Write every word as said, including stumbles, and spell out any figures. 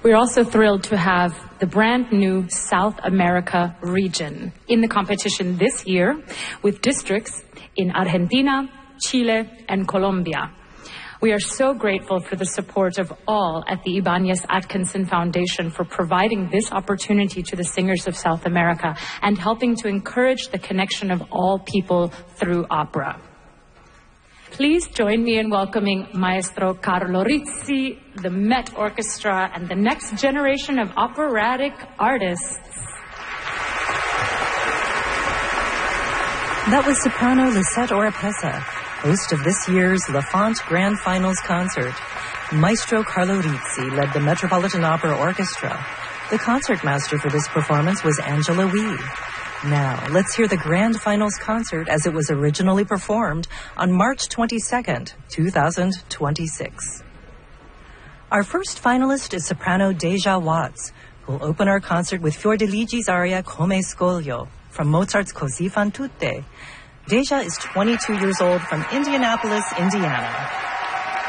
We're also thrilled to have the brand new South America region in the competition this year with districts in Argentina, Chile, and Colombia. We are so grateful for the support of all at the Ibanez Atkinson Foundation for providing this opportunity to the singers of South America and helping to encourage the connection of all people through opera. Please join me in welcoming Maestro Carlo Rizzi, the Met Orchestra, and the next generation of operatic artists. That was soprano Lisette Oropesa, host of this year's Lafont Grand Finals concert. Maestro Carlo Rizzi led the Metropolitan Opera Orchestra. The concertmaster for this performance was Angela Wee. Now, let's hear the Grand Finals concert as it was originally performed on March twenty-second, two thousand twenty-six. Our first finalist is soprano Deja Watts, who will open our concert with Fiordeligi's aria Come Scoglio from Mozart's Così fan tutte. Deja is twenty-two years old from Indianapolis, Indiana.